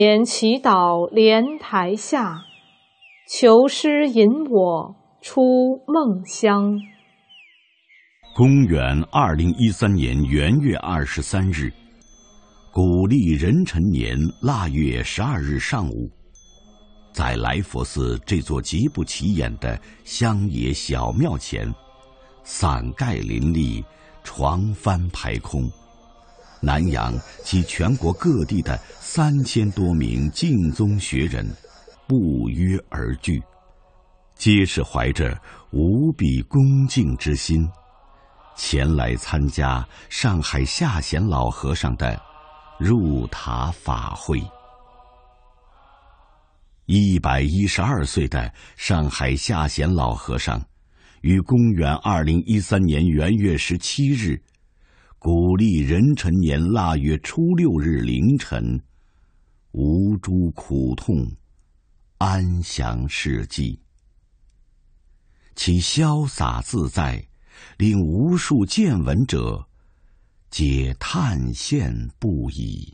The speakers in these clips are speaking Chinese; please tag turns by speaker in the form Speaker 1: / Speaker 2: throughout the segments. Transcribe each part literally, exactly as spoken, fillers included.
Speaker 1: 莲祈祷莲台下，求师引我出梦乡。
Speaker 2: 公元二零一三年元月二十三日，古历壬辰年腊月十二日上午，在来佛寺这座极不起眼的乡野小庙前，伞盖林立，床幡排空，南阳及全国各地的三千多名净宗学人不约而聚，皆是怀着无比恭敬之心，前来参加上海下贤老和尚的入塔法会。一百一十二岁的上海下贤老和尚，于公元二零一三年元月十七日，古历壬辰年腊月初六日凌晨，无诸苦痛，安详逝迹。其潇洒自在，令无数见闻者皆叹羡不已。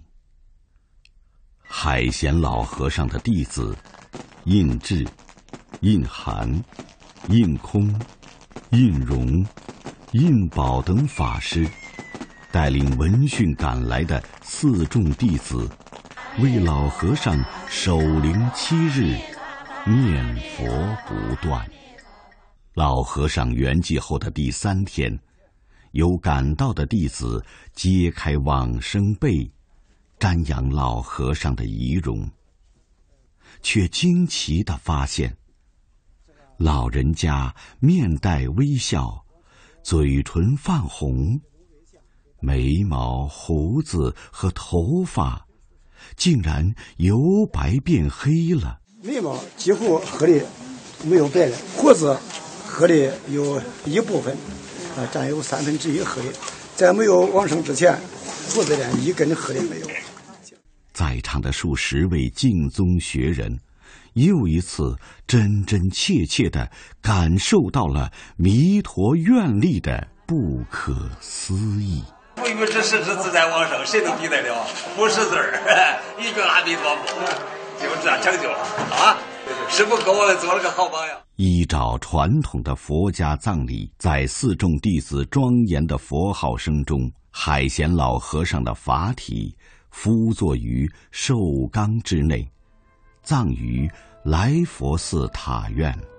Speaker 2: 海贤老和尚的弟子印智、印涵、印空、印荣、印宝等法师，带领闻讯赶来的四众弟子，为老和尚守灵七日，念佛不断。老和尚圆寂后的第三天，有赶到的弟子揭开往生被，瞻仰老和尚的遗容，却惊奇地发现，老人家面带微笑，嘴唇泛红，眉毛、胡子和头发竟然由白变黑了。
Speaker 3: 眉毛几乎黑的没有白了，胡子黑的有一部分，啊，占有三分之一黑的。在没有往生之前，胡子连一根黑的没有。
Speaker 2: 在场的数十位净宗学人，又一次真真切切地感受到了弥陀愿力的不可思议。
Speaker 4: 不与之实之自在往生，谁能比得了？不识字儿，一句阿弥陀佛，就这样成就了啊！师父给我做了个好榜样。
Speaker 2: 依照传统的佛家葬礼，在四众弟子庄严的佛号声中，海贤老和尚的法体敷坐于寿缸之内，葬于来佛寺塔院。